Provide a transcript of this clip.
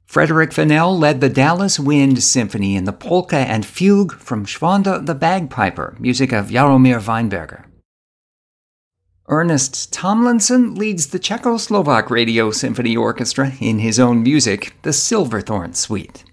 Frederick Fennell led the Dallas Wind Symphony in the polka and fugue from Schwanda the Bagpiper, music of Jaromír Weinberger. Ernest Tomlinson leads the Czechoslovak Radio Symphony Orchestra in his own music, the Silverthorn Suite.